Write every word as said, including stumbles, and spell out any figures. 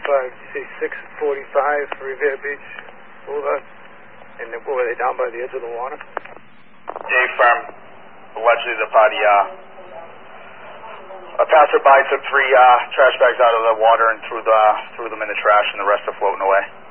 five, you say six forty-five, Revere Beach Boulevard? And then, were they down by the edge of the water? Dave Firm, allegedly the party, uh, a passerby took three uh, trash bags out of the water and threw, the, threw them in the trash, and the rest are floating away.